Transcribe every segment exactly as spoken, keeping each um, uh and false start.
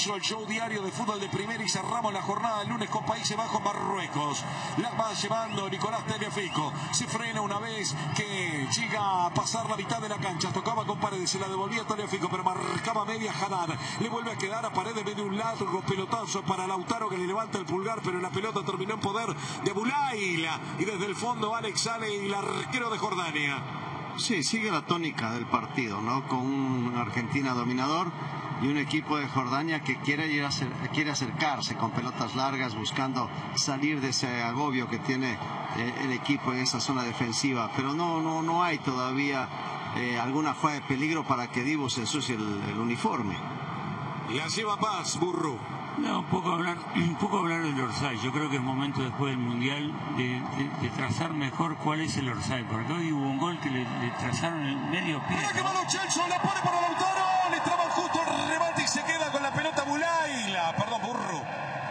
Castillo, el show diario de fútbol de primera, y cerramos la jornada el lunes con Países Bajos, Marruecos. La va llevando Nicolás Tagliafico, se frena una vez que llega a pasar la mitad de la cancha, tocaba con Paredes, se la devolvía Tagliafico, pero marcaba media Haddad, le vuelve a quedar a Paredes, medio un largo pelotazo para Lautaro, que le levanta el pulgar, pero la pelota terminó en poder de Boulaila, y desde el fondo Alex sale, y el arquero de Jordania. Sí, sigue la tónica del partido, ¿no? Con un Argentina dominador y un equipo de Jordania que quiere ir a acer quiere acercarse con pelotas largas, buscando salir de ese agobio que tiene eh, el equipo en esa zona defensiva, pero no no no hay todavía eh, alguna fuga de peligro para que Dibu se ensucie el, el uniforme. Y así va Paz, Burro. No, un poco hablar, un poco hablar del Orsay. Yo creo que es momento después del Mundial de, de, de trazar mejor cuál es el Orsay, porque hoy hubo un gol que le, le trazaron el medio pie. Mira que va Lo Celso, la pone para Lautaro, le traba justo el remate y se queda con la pelota Boulaila. Perdón, Burro.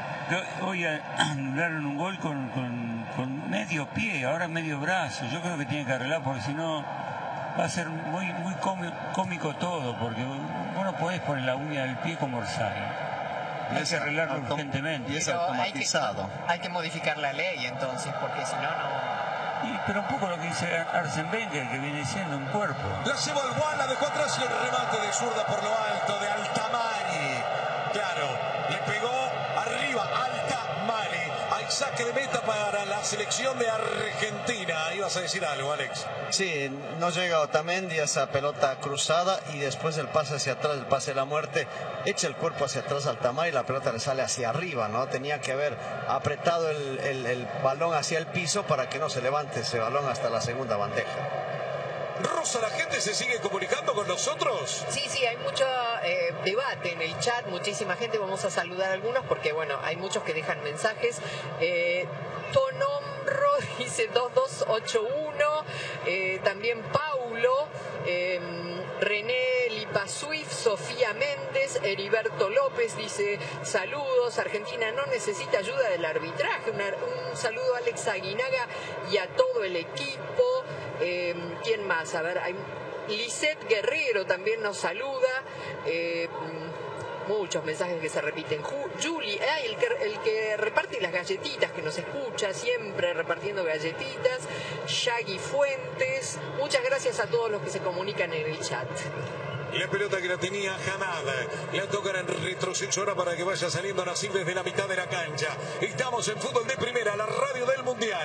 Hoy anularon un gol con, con, con medio pie, ahora medio brazo. Yo creo que tiene que arreglar, porque si no va a ser muy, muy cómico todo, porque vos no podés poner la uña del pie como Orsay. Hay que arreglarlo urgentemente. Y es automatizado. Hay que, hay que modificar la ley entonces, porque si no, no... Y, pero un poco lo que dice Arsene Wenger, que viene siendo un cuerpo. La llevó el Guan, la dejó atrás, y el remate de zurda por lo alto de Altamari. Claro, le pegó arriba Altamari. Hay saque de meta para la selección de Argentina. Ibas a decir algo, Alex. Sí, no llega Otamendi a esa pelota cruzada, y después el pase hacia atrás, el pase de la muerte, echa el cuerpo hacia atrás al Altamari y la pelota le sale hacia arriba, ¿no? Tenía que haber apretado el, el, el balón hacia el piso para que no se levante ese balón hasta la segunda bandeja. Rosa, ¿la gente se sigue comunicando con nosotros? Sí, sí, hay mucho eh, debate en el chat, muchísima gente. Vamos a saludar a algunos porque, bueno, hay muchos que dejan mensajes. Eh, Tonombro dice dos dos ocho uno, eh, también Paulo, eh, René Lipasuif, Sofía Méndez, Heriberto López dice saludos, Argentina no necesita ayuda del arbitraje. Una, un saludo a Alex Aguinaga y a todo el equipo. Eh, ¿Quién más? A ver, hay Lisette Guerrero también nos saluda. Eh, muchos mensajes que se repiten. Julie, ah, el, que, el que reparte las galletitas, que nos escucha siempre repartiendo galletitas. Shaggy Fuentes. Muchas gracias a todos los que se comunican en el chat. La pelota que la tenía Haddad, la tocan en retroceso ahora para que vaya saliendo Nasib desde la mitad de la cancha. Estamos en Fútbol de Primera, la radio del Mundial.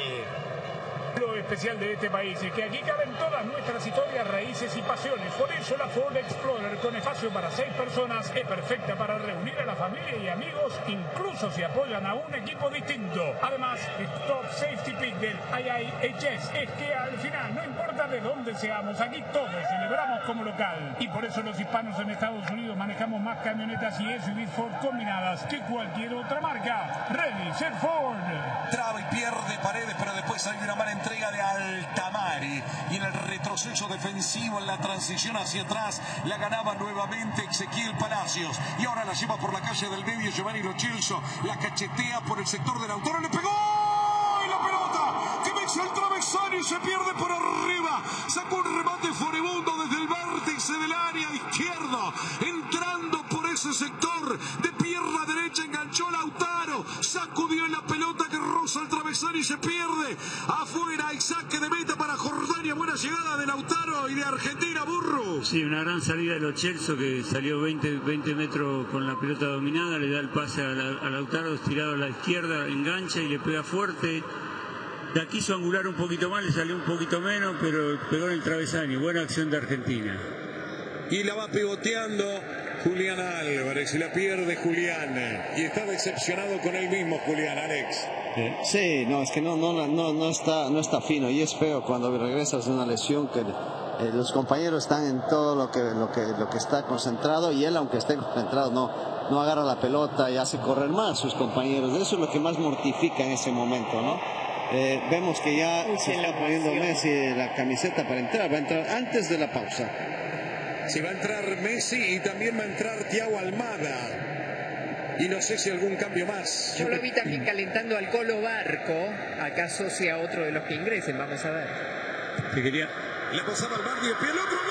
Lo especial de este país es que aquí caben todas nuestras historias, raíces y pasiones. Por eso la Ford Explorer, con espacio para seis personas, es perfecta para reunir a la familia y amigos, incluso si apoyan a un equipo distinto. Además, el Top Safety Pick del I I H S es que al final, no importa de dónde seamos, aquí todos celebramos como local. Y por eso los hispanos en Estados Unidos manejamos más camionetas y S U Vs Ford combinadas que cualquier otra marca. Ready, set Ford. Traba y pierde Paredes, pero después hay una mala entrega de Altamari, y en el retroceso defensivo, en la transición hacia atrás, la ganaba nuevamente Ezequiel Palacios, y ahora la lleva por la calle del medio Giovanni Lo Celso, la cachetea por el sector del Lautaro, le pegó, y la pelota que mete el travesaño y se pierde por arriba. Sacó un remate furibundo desde el vértice del área izquierdo, entrando por ese sector de pierna derecha, enganchó Lautaro, sacudió la pelota que roza el travesaño y se pierde afuera. Hay saque de meta para Jordania. Buena llegada de Lautaro y de Argentina, Burro. Sí, una gran salida de Lo Celso, que salió veinte, veinte metros con la pelota dominada, le da el pase a, la, a Lautaro, estirado a la izquierda, engancha y le pega fuerte. La quiso angular un poquito más, le salió un poquito menos, pero pegó en el travesaño. Buena acción de Argentina. Y la va pivoteando Julián Álvarez, y la pierde Julián, y está decepcionado con él mismo Julián, Alex. Sí, no, es que no, no, no, no, está, no está fino, y es feo cuando regresas de una lesión que eh, los compañeros están en todo lo que, lo, que, lo que está concentrado, y él, aunque esté concentrado, no, no agarra la pelota y hace correr más a sus compañeros. Eso es lo que más mortifica en ese momento, ¿no? Eh, vemos que ya se está poniendo Messi la camiseta para entrar, va a entrar antes de la pausa. Si va a entrar Messi, y también va a entrar Thiago Almada, y no sé si algún cambio más. Yo lo vi también calentando al Colo Barco. ¿Acaso sea otro de los que ingresen? Vamos a ver. Que quería... La pasaba al Bardi, el pie al otro.